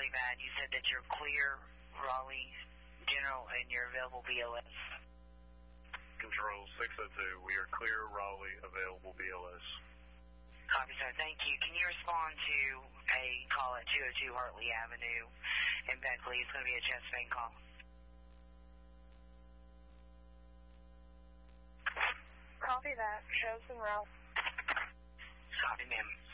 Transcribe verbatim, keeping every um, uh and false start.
really bad. You said that you're clear, Raleigh General, and you're available B L S. Control six oh two, we are clear, Raleigh, available B L S. Copy, sir. Thank you. Can you respond to a call at two oh two Hartley Avenue in Beckley? It's going to be a chest pain call. Copy that. Chosen route. Copy, ma'am.